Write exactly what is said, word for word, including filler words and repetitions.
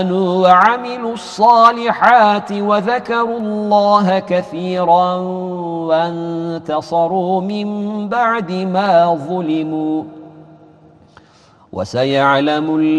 وعملوا الصالحات وذكروا الله كثيرا وانتصروا من بعد ما ظلموا وسيعلم